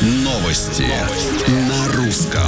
Новости на русском.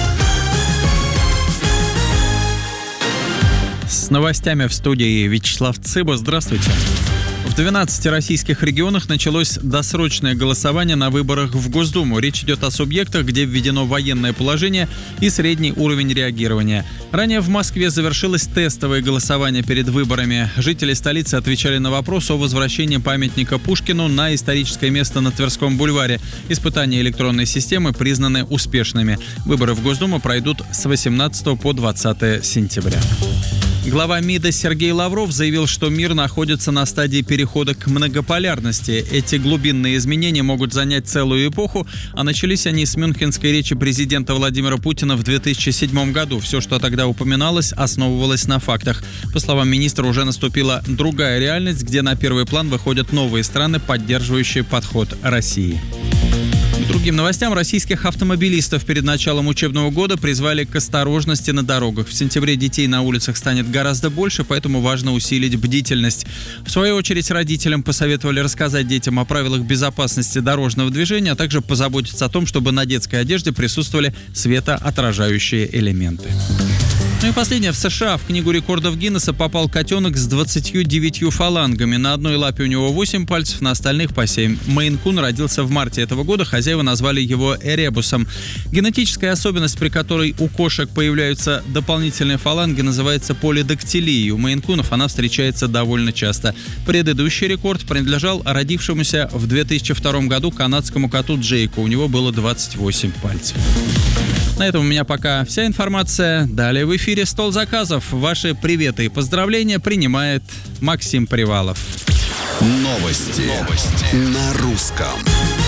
С новостями в студии Вячеслав Цыба. Здравствуйте. В 12 российских регионах началось досрочное голосование на выборах в Госдуму. Речь идет о субъектах, где введено военное положение и средний уровень реагирования. Ранее в Москве завершилось тестовое голосование перед выборами. Жители столицы отвечали на вопрос о возвращении памятника Пушкину на историческое место на Тверском бульваре. Испытания электронной системы признаны успешными. Выборы в Госдуму пройдут с 18 по 20 сентября. Глава МИДа Сергей Лавров заявил, что мир находится на стадии перехода к многополярности. Эти глубинные изменения могут занять целую эпоху, а начались они с мюнхенской речи президента Владимира Путина в 2007 году. Все, что тогда упоминалось, основывалось на фактах. По словам министра, уже наступила другая реальность, где на первый план выходят новые страны, поддерживающие подход России. К другим новостям. Российских автомобилистов перед началом учебного года призвали к осторожности на дорогах. В сентябре детей на улицах станет гораздо больше, поэтому важно усилить бдительность. В свою очередь, родителям посоветовали рассказать детям о правилах безопасности дорожного движения, а также позаботиться о том, чтобы на детской одежде присутствовали светоотражающие элементы. Ну и последнее. В США в книгу рекордов Гиннесса попал котенок с 29 фалангами. На одной лапе у него 8 пальцев, на остальных по 7. Мейн-кун родился в марте этого года. Хозяева назвали его эребусом. Генетическая особенность, при которой у кошек появляются дополнительные фаланги, называется полидактилией. У мейн-кунов она встречается довольно часто. Предыдущий рекорд принадлежал родившемуся в 2002 году канадскому коту Джейку. У него было 28 пальцев. На этом у меня пока вся информация. Далее в эфире «Стол заказов». Ваши приветы и поздравления принимает Максим Привалов. Новости на русском.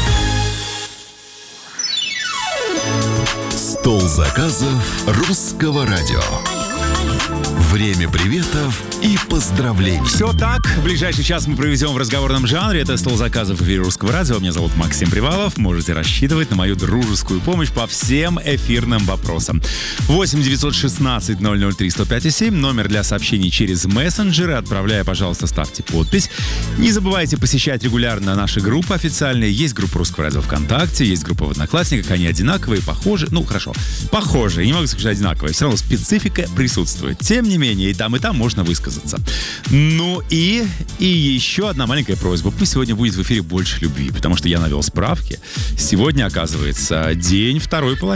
Стол заказов русского радио. Время приветов и поздравлений. Все так. В ближайший час мы проведем в разговорном жанре. Это «Стол заказов» в эфире Русского радио. Меня зовут Максим Привалов. Можете рассчитывать на мою дружескую помощь по всем эфирным вопросам. 8 916 003 105 7. Номер для сообщений через мессенджеры. Отправляя, пожалуйста, ставьте подпись. Не забывайте посещать регулярно наши группы официальные. Есть группа Русского радио ВКонтакте, есть группа в Одноклассниках. Они одинаковые, похожи. Ну, хорошо. Похожие. Не могу сказать одинаковые. Все равно специфика присутствует. Тем не менее, и там можно высказаться. Ну и еще одна маленькая просьба. Пусть сегодня будет в эфире больше любви, потому что я навел справки. Сегодня, оказывается, день второй половины.